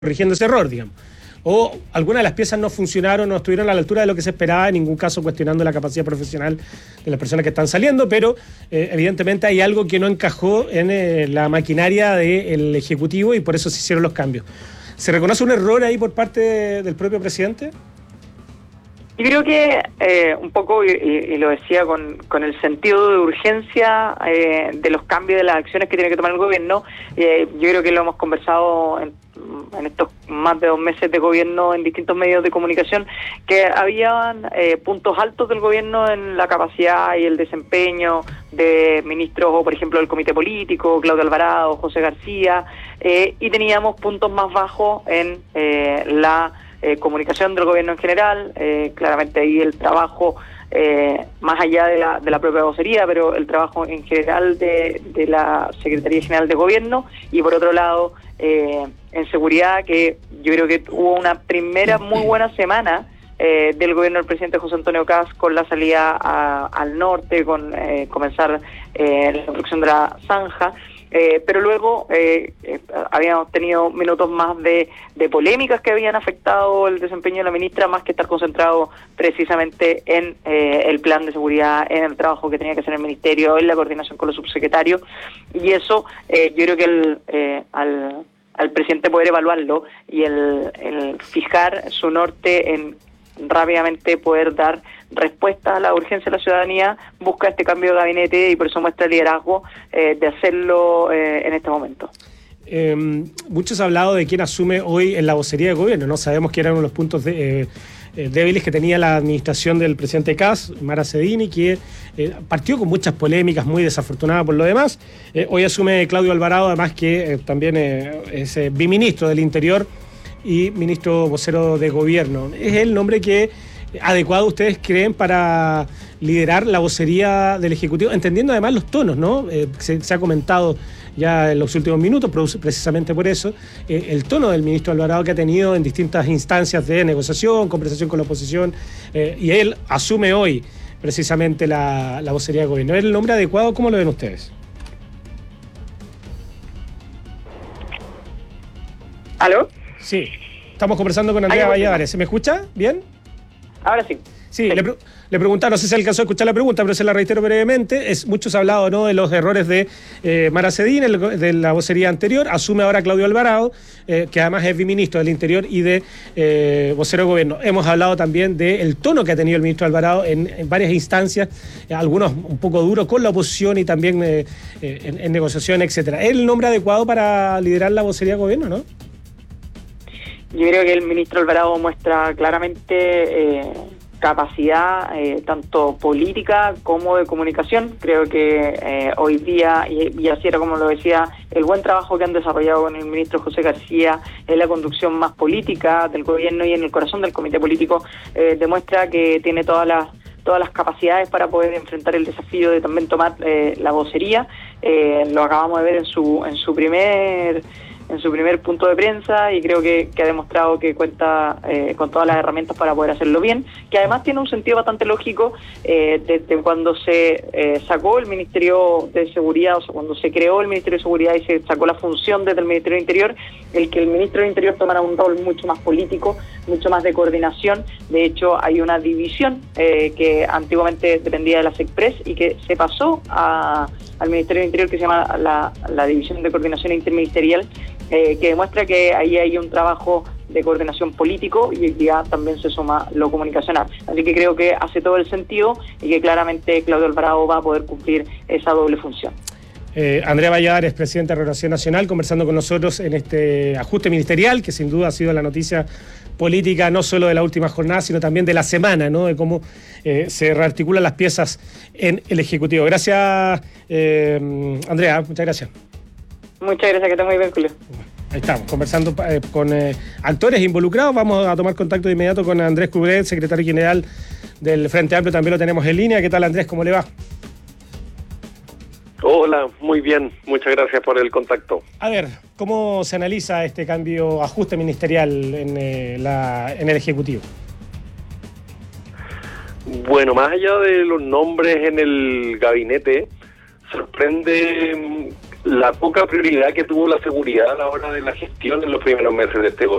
corrigiendo ese error, digamos. O algunas de las piezas no funcionaron, no estuvieron a la altura de lo que se esperaba, en ningún caso cuestionando la capacidad profesional de las personas que están saliendo, pero evidentemente hay algo que no encajó en la maquinaria del Ejecutivo y por eso se hicieron los cambios. ¿Se reconoce un error ahí por parte del propio presidente? Yo creo que un poco, y lo decía con el sentido de urgencia de los cambios de las acciones que tiene que tomar el gobierno, yo creo que lo hemos conversado en estos más de 2 meses de gobierno en distintos medios de comunicación, que habían puntos altos del gobierno en la capacidad y el desempeño de ministros, o por ejemplo del comité político, Claudio Alvarado, José García, y teníamos puntos más bajos en la comunicación del gobierno en general. Claramente ahí el trabajo, más allá de la propia vocería, pero el trabajo en general de la Secretaría General de Gobierno, y por otro lado en seguridad, que yo creo que hubo una primera muy buena semana del gobierno del presidente José Antonio Kast, con la salida al norte, con comenzar la construcción de la zanja. Pero luego habíamos tenido minutos más de polémicas que habían afectado el desempeño de la ministra, más que estar concentrado precisamente en el plan de seguridad, en el trabajo que tenía que hacer el ministerio, en la coordinación con los subsecretarios, y eso yo creo que al presidente poder evaluarlo y el fijar su norte en rápidamente poder dar respuesta a la urgencia de la ciudadanía, busca este cambio de gabinete y por eso muestra el liderazgo de hacerlo en este momento. Muchos han hablado de quién asume hoy en la vocería de gobierno, ¿no? Sabemos que eran uno de los puntos débiles que tenía la administración del presidente Kast, Mara Cedini, que partió con muchas polémicas, muy desafortunada por lo demás. Hoy asume Claudio Alvarado, además que también es biministro del Interior y ministro vocero de gobierno. ¿Es el nombre que adecuado ustedes creen para liderar la vocería del Ejecutivo? Entendiendo además los tonos, ¿no? Se ha comentado ya en los últimos minutos, precisamente por eso, el tono del ministro Alvarado, que ha tenido en distintas instancias de negociación, conversación con la oposición, y él asume hoy precisamente la vocería de gobierno. ¿Es el nombre adecuado? ¿Cómo lo ven ustedes? ¿Aló? Sí, estamos conversando con Andrea Valladares. ¿Se me escucha bien? Ahora sí. Sí, le preguntaba, no sé si alcanzó a escuchar la pregunta, pero se la reitero brevemente. Muchos han hablado, ¿no?, de los errores de Mara Cedini, de la vocería anterior. Asume ahora Claudio Alvarado, que además es biministro del Interior y de vocero de gobierno. Hemos hablado también del tono que ha tenido el ministro Alvarado en varias instancias, algunos un poco duros con la oposición y también en negociación, etcétera. ¿Es el nombre adecuado para liderar la vocería de gobierno, no? Yo creo que el ministro Alvarado muestra claramente capacidad tanto política como de comunicación. Creo que hoy día, y así era como lo decía, el buen trabajo que han desarrollado con el ministro José García en la conducción más política del gobierno y en el corazón del comité político demuestra que tiene todas las capacidades para poder enfrentar el desafío de también tomar la vocería. Lo acabamos de ver en su primer punto de prensa, y creo que ha demostrado que cuenta con todas las herramientas para poder hacerlo bien, que además tiene un sentido bastante lógico desde cuando se sacó el Ministerio de Seguridad, o sea, cuando se creó el Ministerio de Seguridad y se sacó la función desde el Ministerio de Interior, el que el Ministro de Interior tomara un rol mucho más político, mucho más de coordinación. De hecho, hay una división que antiguamente dependía de la SECPRES y que se pasó al Ministerio de Interior, que se llama la División de Coordinación Interministerial, que demuestra que ahí hay un trabajo de coordinación político y ya también se suma lo comunicacional. Así que creo que hace todo el sentido y que claramente Claudio Alvarado va a poder cumplir esa doble función. Andrea Valladares, presidenta de Renovación Nacional, conversando con nosotros en este ajuste ministerial, que sin duda ha sido la noticia política no solo de la última jornada, sino también de la semana, ¿no?, de cómo se rearticulan las piezas en el Ejecutivo. Gracias, Andrea, muchas gracias. Muchas gracias, que estés muy bien, Julio. Ahí estamos, conversando con actores involucrados. Vamos a tomar contacto de inmediato con Andrés Cubret, secretario general del Frente Amplio, también lo tenemos en línea. ¿Qué tal, Andrés? ¿Cómo le va? Hola, muy bien, muchas gracias por el contacto. A ver, ¿cómo se analiza este cambio, ajuste ministerial en el Ejecutivo? Bueno, más allá de los nombres en el gabinete, sorprende la poca prioridad que tuvo la seguridad a la hora de la gestión en los primeros meses de este gobierno.